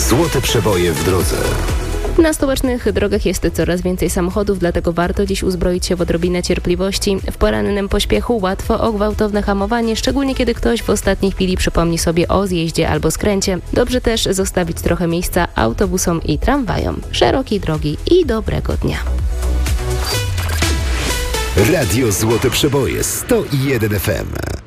Złote przeboje w drodze. Na stołecznych drogach jest coraz więcej samochodów, dlatego warto dziś uzbroić się w odrobinę cierpliwości. W porannym pośpiechu łatwo o gwałtowne hamowanie, szczególnie kiedy ktoś w ostatniej chwili przypomni sobie o zjeździe albo skręcie. Dobrze też zostawić trochę miejsca autobusom i tramwajom. Szerokiej drogi i dobrego dnia. Radio Złote Przeboje 101 FM.